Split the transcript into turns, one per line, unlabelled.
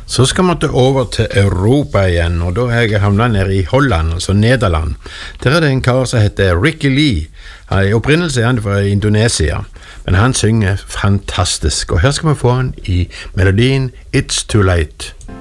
Så skal vi over til Europa igjen, og da er jeg havnet nede i Holland, altså Nederland. Der er det en kar som heter Ricky Lee. I opprinnelse er han fra Indonesia, men han synger fantastisk. Og her skal vi få han i melodien It's Too Late.